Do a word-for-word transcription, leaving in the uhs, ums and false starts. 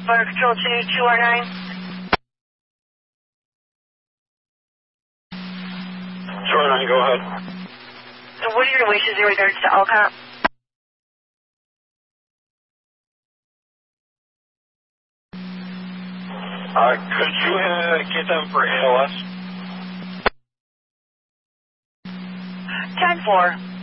Fire Control two two R nine. two R nine, go ahead. So what are your wishes in regards to Alcott? Uh, could you uh, get them for A L S? ten four.